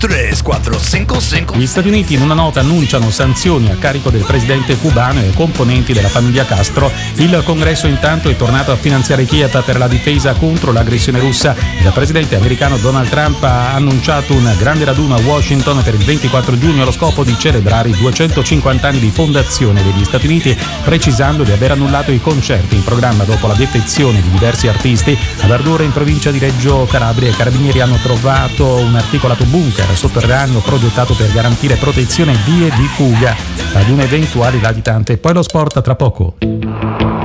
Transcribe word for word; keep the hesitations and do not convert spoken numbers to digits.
tre, quattro, cinque, cinque. Gli Stati Uniti in una nota annunciano sanzioni a carico del presidente cubano e componenti della famiglia Castro. Il Congresso intanto è tornato a finanziare Kiev per la difesa contro l'aggressione russa. Il presidente americano Donald Trump ha annunciato un grande raduno a Washington per il ventiquattro giugno allo scopo di celebrare i duecentocinquanta anni di fondazione degli Stati Uniti, precisando di aver annullato i concerti in programma dopo la detenzione di diversi artisti. Ad Ardura, in provincia di Reggio Calabria, i carabinieri hanno trovato un articolato bunker sotterraneo progettato per garantire protezione e vie di fuga ad un eventuale latitante. Poi lo sport tra poco.